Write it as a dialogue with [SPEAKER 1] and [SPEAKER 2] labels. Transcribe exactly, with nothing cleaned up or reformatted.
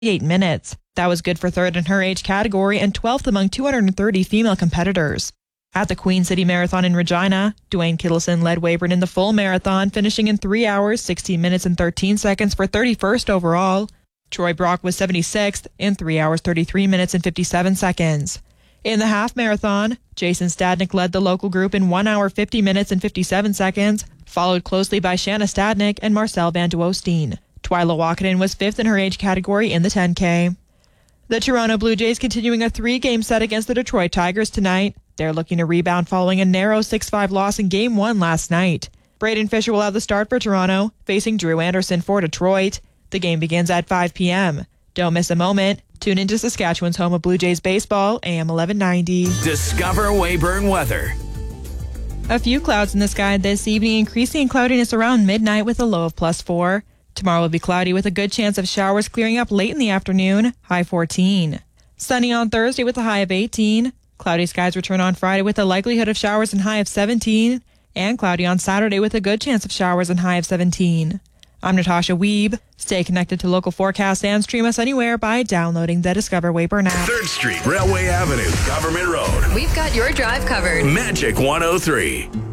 [SPEAKER 1] eight minutes. That was good for third in her age category and twelfth among two hundred thirty female competitors. At the Queen City Marathon in Regina, Dwayne Kittleson led Weyburn in the full marathon, finishing in three hours, sixteen minutes, and thirteen seconds for thirty-first overall. Troy Brock was seventy-sixth in three hours, thirty-three minutes, and fifty-seven seconds. In the half marathon, Jason Stadnick led the local group in one hour, fifty minutes, and fifty-seven seconds, followed closely by Shanna Stadnick and Marcel Van de Woestijn. Twyla Walkeden was fifth in her age category in the ten K. The Toronto Blue Jays continuing a three-game set against the Detroit Tigers tonight. They're looking to rebound following a narrow six five loss in Game one last night. Braden Fisher will have the start for Toronto, facing Drew Anderson for Detroit. The game begins at five p.m. Don't miss a moment. Tune into Saskatchewan's home of Blue Jays baseball, A M eleven ninety.
[SPEAKER 2] Discover Weyburn weather.
[SPEAKER 1] A few clouds in the sky this evening, increasing in cloudiness around midnight with a low of plus four. Tomorrow will be cloudy with a good chance of showers clearing up late in the afternoon, high fourteen. Sunny on Thursday with a high of eighteen. Cloudy skies return on Friday with a likelihood of showers and high of seventeen. And cloudy on Saturday with a good chance of showers and high of seventeen. I'm Natasha Wiebe. Stay connected to local forecasts and stream us anywhere by downloading the Discover Weyburn app.
[SPEAKER 2] third Street, Railway Avenue, Government Road.
[SPEAKER 3] We've got your drive covered.
[SPEAKER 2] Magic one oh three.